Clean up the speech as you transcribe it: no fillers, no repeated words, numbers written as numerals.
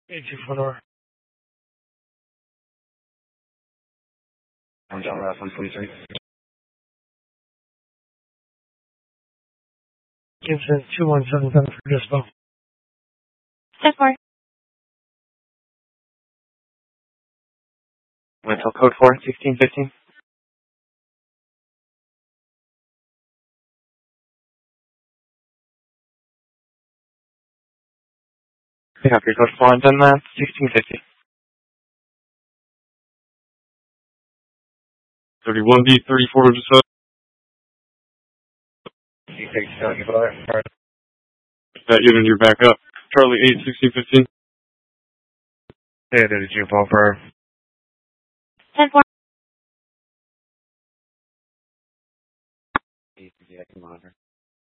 824. I'm John Raff, 123. Gibson 2177 for Dispo. 10-4. Rental code 4, 1615. Pick up your code 4 on Dunlap, 1650. 31B, 34 just up. That unit, you're back up. Charlie 8, 1615. Hey, there's a Paul for 10-4. I can monitor.